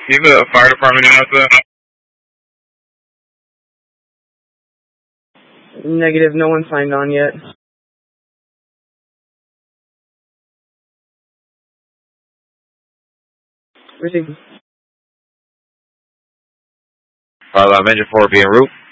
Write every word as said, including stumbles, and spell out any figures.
You have a fire department out there? Negative, no one signed on yet. Received. Fire alarm engine four being route.